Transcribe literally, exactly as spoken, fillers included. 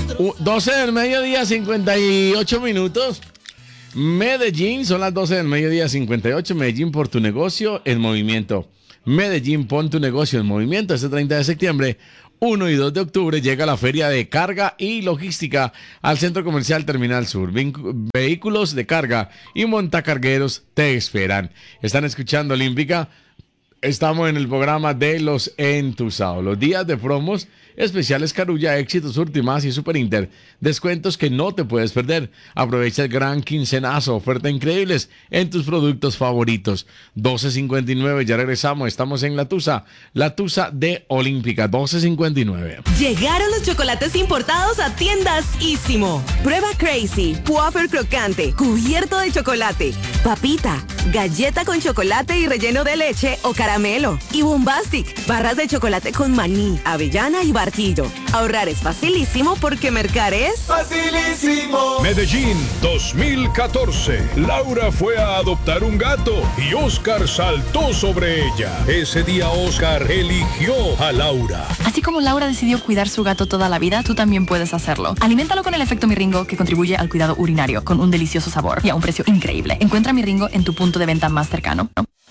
Uh, doce del mediodía, cincuenta y ocho minutos. Medellín, son las doce del mediodía, cincuenta y ocho. Medellín, por tu negocio en movimiento. Medellín, pon tu negocio en movimiento. Este treinta de septiembre, uno y dos de octubre, llega la Feria de Carga y Logística al Centro Comercial Terminal Sur. Vinc- vehículos de carga y montacargueros te esperan. Están escuchando Olímpica. Estamos en el programa de los entusados. Los días de promos especiales Carulla, Éxitos, Ultimas y Super Inter. Descuentos que no te puedes perder. Aprovecha el gran quincenazo. Ofertas increíbles en tus productos favoritos. doce cincuenta y nueve. Ya regresamos. Estamos en La Tusa. La Tusa de Olímpica. doce cincuenta y nueve. Llegaron los chocolates importados a tiendas Ísimo. Prueba Crazy, wafer crocante, cubierto de chocolate, papita, galleta con chocolate y relleno de leche o caramelo. Y Bombastic, barras de chocolate con maní, avellana y barquillo. Ahorrar es facilísimo porque mercar es facilísimo. Medellín dos mil catorce. Laura fue a adoptar un gato y Oscar saltó sobre ella. Ese día Oscar eligió a Laura. Así como Laura decidió cuidar su gato toda la vida, tú también puedes hacerlo. Aliméntalo con el efecto Miringo, que contribuye al cuidado urinario con un delicioso sabor y a un precio increíble. Encuentra Miringo en tu punto de venta más cercano, ¿no?